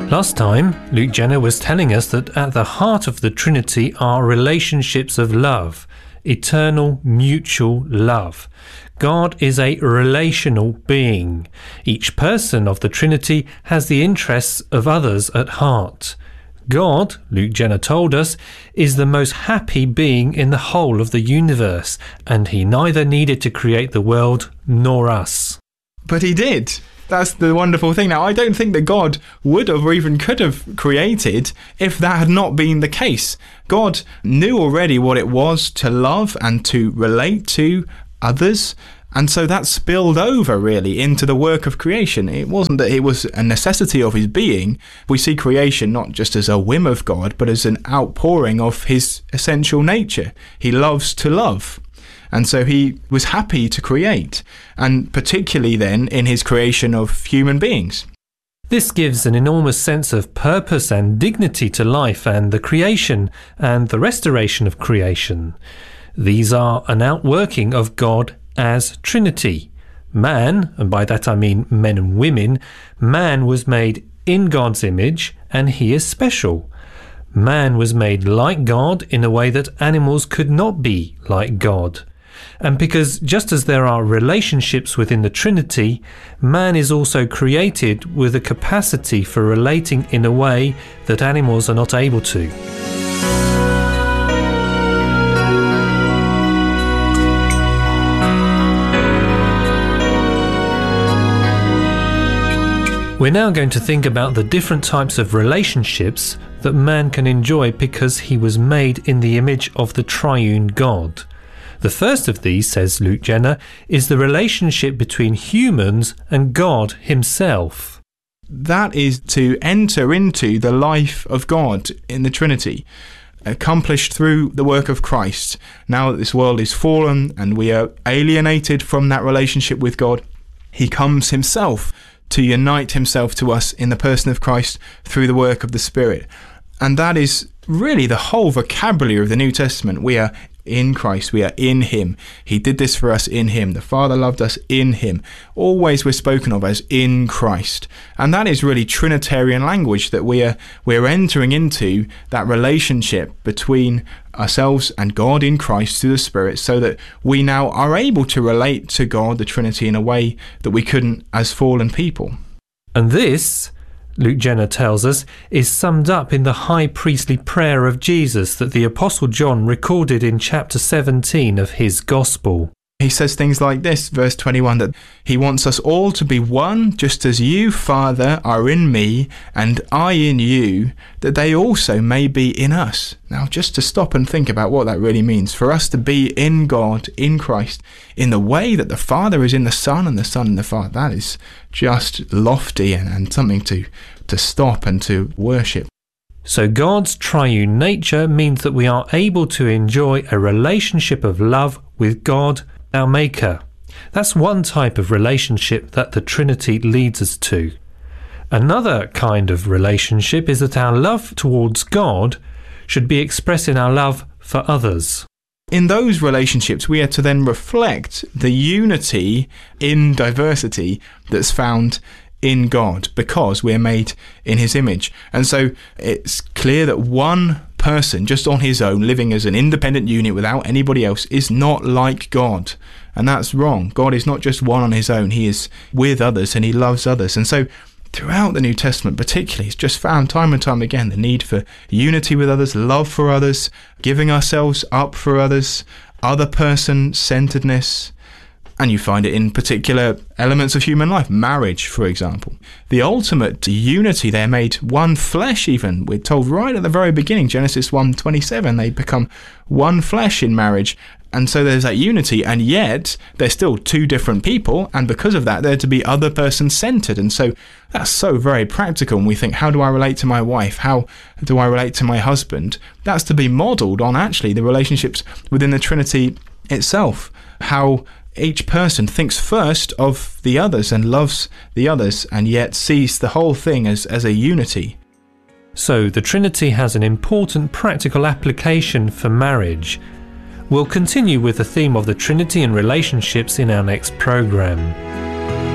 Last time, Luke Jenner was telling us that at the heart of the Trinity are relationships of love, eternal mutual love. God is a relational being. Each person of the Trinity has the interests of others at heart. God, Luke Jenner told us, is the most happy being in the whole of the universe, and he neither needed to create the world nor us. But he did. That's the wonderful thing. Now, I don't think that God would have or even could have created if that had not been the case. God knew already what it was to love and to relate to others. And so that spilled over really into the work of creation. It wasn't that it was a necessity of his being. We see creation not just as a whim of God, but as an outpouring of his essential nature. He loves to love. And so he was happy to create, and particularly then in his creation of human beings. This gives an enormous sense of purpose and dignity to life and the creation and the restoration of creation. These are an outworking of God as Trinity. Man, and by that I mean men and women, man was made in God's image and he is special. Man was made like God in a way that animals could not be like God. And because just as there are relationships within the Trinity, man is also created with a capacity for relating in a way that animals are not able to. We're now going to think about the different types of relationships that man can enjoy because he was made in the image of the triune God. The first of these, says Luke Jenner, is the relationship between humans and God himself. That is to enter into the life of God in the Trinity, accomplished through the work of Christ. Now that this world is fallen and we are alienated from that relationship with God, he comes himself to unite himself to us in the person of Christ through the work of the Spirit. And that is really the whole vocabulary of the New Testament. We are in Christ, we are in him. He did this for us in him. The Father loved us in him. Always we're spoken of as in Christ. And that is really Trinitarian language, that we're entering into that relationship between ourselves and God in Christ through the Spirit, so that we now are able to relate to God, the Trinity, in a way that we couldn't as fallen people. And this, Luke Jenner tells us, is summed up in the high priestly prayer of Jesus that the Apostle John recorded in chapter 17 of his Gospel. He says things like this, verse 21, that he wants us all to be one, just as you, Father, are in me, and I in you, that they also may be in us. Now, just to stop and think about what that really means, for us to be in God, in Christ, in the way that the Father is in the Son and the Son in the Father, that is just lofty and something to stop and to worship. So God's triune nature means that we are able to enjoy a relationship of love with God, our Maker. That's one type of relationship that the Trinity leads us to. Another kind of relationship is that our love towards God should be expressed in our love for others. In those relationships, we are to then reflect the unity in diversity that's found in God, because we're made in his image. And so it's clear that one person just on his own, living as an independent unit without anybody else, is not like God. And that's wrong. God is not just one on his own. He is with others and he loves others. And so throughout the New Testament particularly, it's just found time and time again the need for unity with others, love for others, giving ourselves up for others, other person centeredness. And you find it in particular elements of human life, marriage, for example. The ultimate unity, they're made one flesh even. We're told right at the very beginning, Genesis 1:27, they become one flesh in marriage. And so there's that unity, and yet they're still two different people, and because of that, they're to be other person centered. And so that's so very practical. And we think, how do I relate to my wife? How do I relate to my husband? That's to be modeled on actually the relationships within the Trinity itself. How each person thinks first of the others and loves the others, and yet sees the whole thing as a unity. So the Trinity has an important practical application for marriage. We'll continue with the theme of the Trinity and relationships in our next programme.